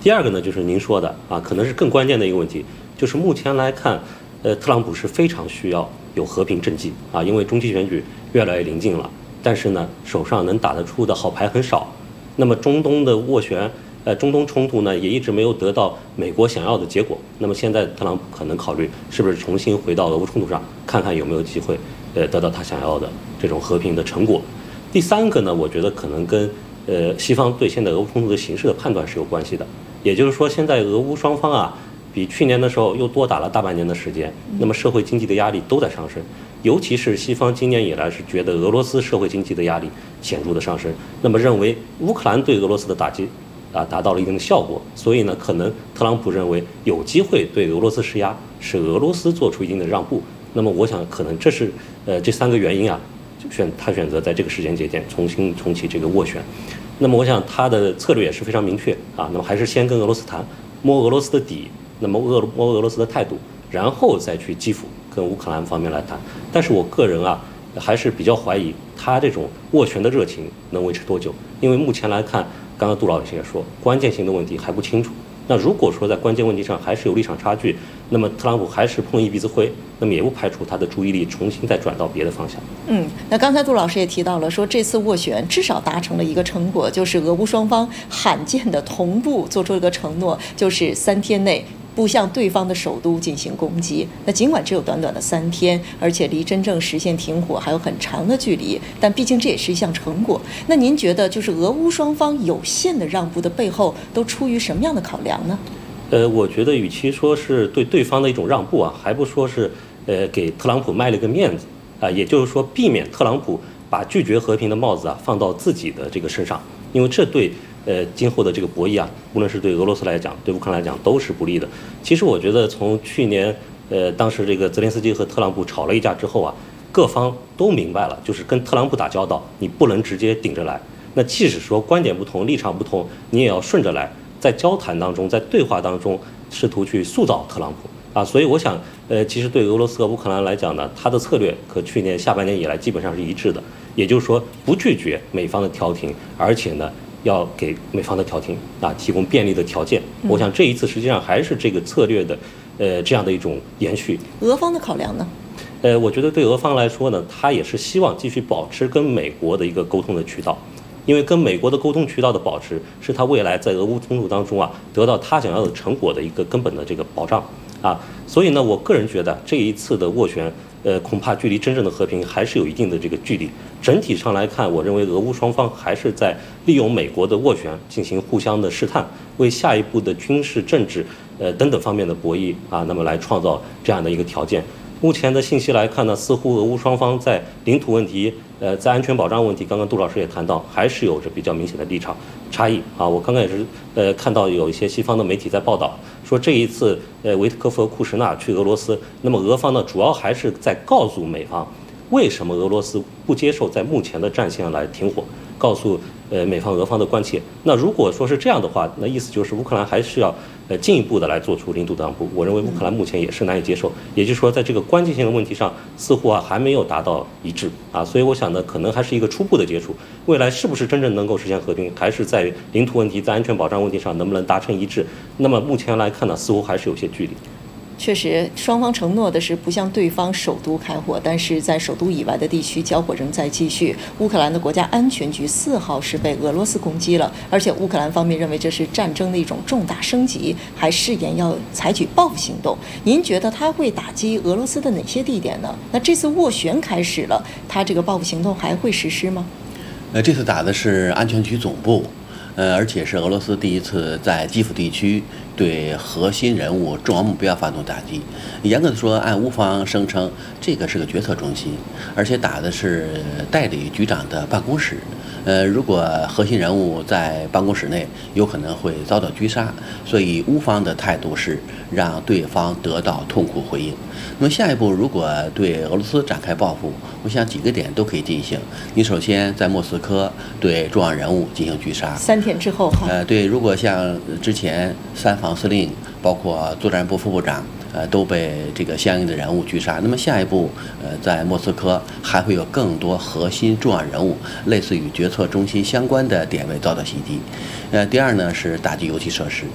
第二个呢，就是您说的啊，可能是更关键的一个问题，就是目前来看，特朗普是非常需要有和平政绩啊，因为中期选举越来越临近了，但是呢，手上能打得出的好牌很少。那么中东的斡旋，中东冲突呢，也一直没有得到美国想要的结果。那么现在特朗普可能考虑是不是重新回到俄乌冲突上，看看有没有机会，得到他想要的这种和平的成果。第三个呢，我觉得可能跟西方对现在俄乌冲突的形势的判断是有关系的。也就是说，现在俄乌双方啊，比去年的时候又多打了大半年的时间，那么社会经济的压力都在上升。尤其是西方今年以来是觉得俄罗斯社会经济的压力显著的上升，那么认为乌克兰对俄罗斯的打击达到了一定的效果，所以呢，可能特朗普认为有机会对俄罗斯施压，使俄罗斯做出一定的让步。那么我想可能这是这三个原因啊，他选择在这个时间节点重新重启这个斡旋。那么我想他的策略也是非常明确啊，那么还是先跟俄罗斯谈，摸俄罗斯的底，那么摸俄罗斯的态度，然后再去基辅跟乌克兰方面来谈。但是我个人啊，还是比较怀疑他这种斡旋的热情能维持多久，因为目前来看，刚刚杜老师也说，关键性的问题还不清楚。那如果说在关键问题上还是有立场差距，那么特朗普还是碰一鼻子灰，那么也不排除他的注意力重新再转到别的方向。 那刚才杜老师也提到了，说这次斡旋至少达成了一个成果，就是俄乌双方罕见的同步做出了个承诺，就是3天内不向对方的首都进行攻击。那尽管只有短短的3天，而且离真正实现停火还有很长的距离，但毕竟这也是一项成果。那您觉得，就是俄乌双方有限的让步的背后，都出于什么样的考量呢？ 我觉得与其说是对对方的一种让步啊，还不说是给特朗普卖了个面子啊，也就是说避免特朗普把拒绝和平的帽子啊放到自己的这个身上，因为这对今后的这个博弈啊，无论是对俄罗斯来讲，对乌克兰来讲都是不利的。其实我觉得从去年当时这个泽连斯基和特朗普吵了一架之后啊，各方都明白了，就是跟特朗普打交道，你不能直接顶着来。那即使说观点不同、立场不同，你也要顺着来，在交谈当中，在对话当中，试图去塑造特朗普啊。所以我想，其实对俄罗斯和乌克兰来讲呢，他的策略和去年下半年以来基本上是一致的，也就是说不拒绝美方的调停，而且呢，要给美方的调停啊提供便利的条件。我想这一次实际上还是这个策略的这样的一种延续。 俄方的考量呢？ 我觉得对俄方来说呢，他也是希望继续保持跟美国的一个沟通的渠道，因为跟美国的沟通渠道的保持，是他未来在俄乌冲突当中啊得到他想要的成果的一个根本的这个保障啊。所以呢，我个人觉得这一次的斡旋，恐怕距离真正的和平还是有一定的这个距离。整体上来看，我认为俄乌双方还是在利用美国的斡旋进行互相的试探，为下一步的军事、政治等等方面的博弈啊，那么来创造这样的一个条件。目前的信息来看呢，似乎俄乌双方在领土问题、在安全保障问题，刚刚杜老师也谈到，还是有着比较明显的立场差异啊。我刚刚也是看到有一些西方的媒体在报道说，这一次维特科夫和库什纳去俄罗斯，那么俄方呢主要还是在告诉美方，为什么俄罗斯不接受在目前的战线来停火，告诉美方俄方的关切。那如果说是这样的话，那意思就是乌克兰还是要进一步的来做出领土让步。我认为乌克兰目前也是难以接受，也就是说在这个关键性的问题上，似乎还没有达到一致啊。所以我想呢，可能还是一个初步的接触，未来是不是真正能够实现和平，还是在领土问题、在安全保障问题上能不能达成一致。那么目前来看呢，似乎还是有些距离。 确实，双方承诺的是不向对方首都开火，但是在首都以外的地区交火仍在继续。乌克兰的国家安全局4号是被俄罗斯攻击了，而且乌克兰方面认为这是战争的一种重大升级，还誓言要采取报复行动。您觉得他会打击俄罗斯的哪些地点呢？那这次斡旋开始了，他这个报复行动还会实施吗？ 这次打的是安全局总部。而且是俄罗斯第一次在基辅地区对核心人物、重要目标发动打击。严格的说，按乌方声称，这个是个决策中心，而且打的是代理局长的办公室。如果核心人物在办公室内，有可能会遭到狙杀，所以乌方的态度是让对方得到痛苦回应。那么下一步，如果对俄罗斯展开报复，我想几个点都可以进行。你首先在莫斯科对重要人物进行狙杀 ，3天之后哈。 对，如果像之前3防司令，包括作战部副部长。都被这个相应的人物狙杀。那么下一步，在莫斯科还会有更多核心重要人物，类似于决策中心相关的点位遭到袭击。第二呢是打击油气设施，